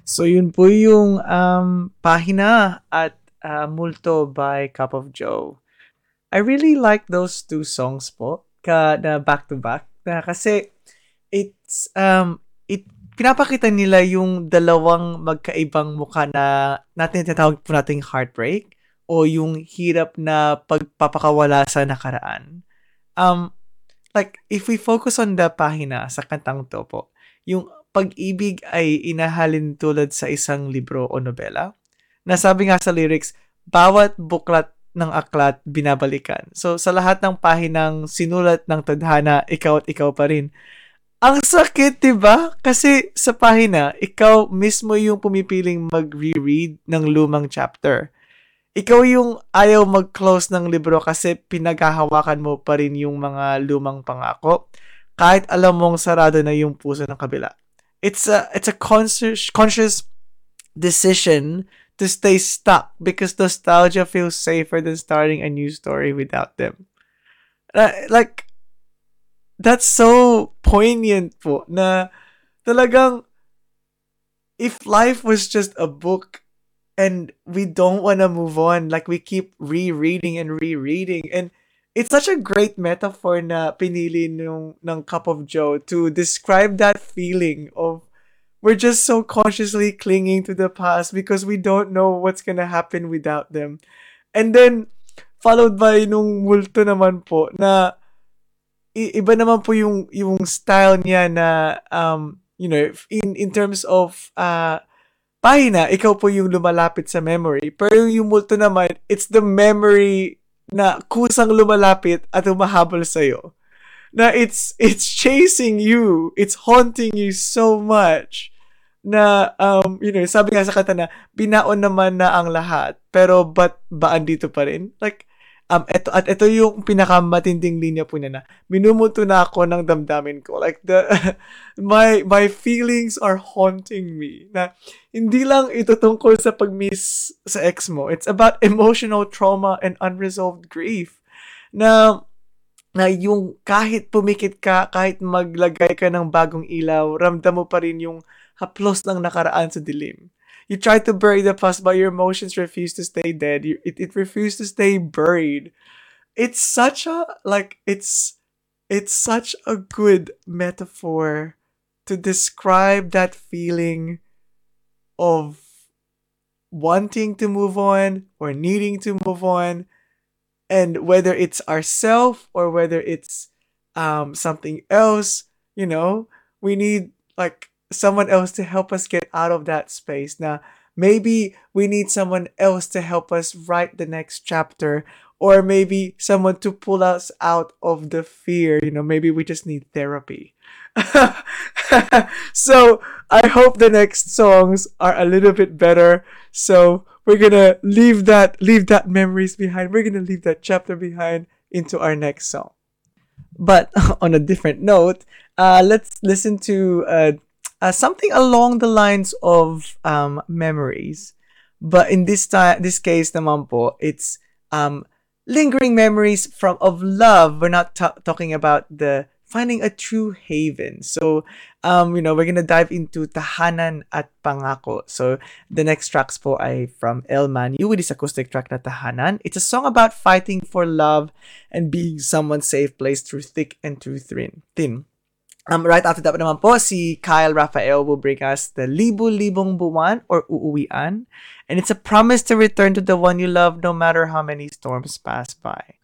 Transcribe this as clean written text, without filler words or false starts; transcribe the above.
So yun po yung Pahina at Multo by Cup of Joe. I really like those two songs po na back to back na kasi it pinapakita nila yung dalawang magkaibang mukha na natin tinatawag po nating heartbreak o yung hirap na pagpapakawala sa nakaraan. Um, like, if we focus on the Pahina sa kantang to po, yung pag-ibig ay inahalin tulad sa isang libro o nobela. Nasabi nga sa lyrics, bawat buklat ng aklat binabalikan. So, sa lahat ng pahinang sinulat ng tadhana, ikaw at ikaw pa rin. Ang sakit, diba? Kasi sa pahina, ikaw mismo yung pumipiling mag-reread ng lumang chapter. Ikaw yung ayaw mag-close ng libro kasi pinaghahawakan mo pa rin yung mga lumang pangako kahit alam mong sarado na yung puso ng kabila. It's a conscious decision to stay stuck because nostalgia feels safer than starting a new story without them. Like, that's so poignant po na talagang if life was just a book and we don't want to move on, like we keep rereading and rereading, and it's such a great metaphor na pinili ng Cup of Joe to describe that feeling of we're just so consciously clinging to the past because we don't know what's gonna happen without them. And then, followed by nung multo naman po na iba naman po yung style niya na in terms of pahina, ikaw po yung lumalapit sa memory. Pero yung multo naman, it's the memory na kusang lumalapit at humahabol sa'yo. Na it's chasing you. It's haunting you so much. Na, sabi nga sa kanta na, binaon naman na ang lahat. Pero ba't ba andito pa rin? Like, ito yung pinakamatinding linya po niya na minumuto na ako ng damdamin ko. Like, my feelings are haunting me. Na, hindi lang ito tungkol sa pag-miss sa ex mo. It's about emotional trauma and unresolved grief. Na yung kahit pumikit ka, kahit maglagay ka ng bagong ilaw, ramdam mo pa rin yung haplos ng nakaraan sa dilim. You try to bury the past, but your emotions refuse to stay dead. It refused to stay buried. It's such a it's such a good metaphor to describe that feeling of wanting to move on or needing to move on, and whether it's ourself or whether it's something else, we need like someone else to help us get out of that space. Now, maybe we need someone else to help us write the next chapter, or maybe someone to pull us out of the fear. Maybe we just need therapy. So, I hope the next songs are a little bit better. So, we're gonna leave that memories behind. We're gonna leave that chapter behind into our next song. But on a different note, let's listen to something along the lines of memories. But in this case naman po, it's lingering memories of love. We're not talking about the finding a true haven. So, we're gonna dive into Tahanan at Pangako. So, the next tracks po ay from El Manu with his acoustic track na Tahanan. It's a song about fighting for love and being someone's safe place through thick and through thin. Right after that naman po, si Kyle Rafael will bring us the Libu-Libong Buwan or Uuwian. And it's a promise to return to the one you love no matter how many storms pass by.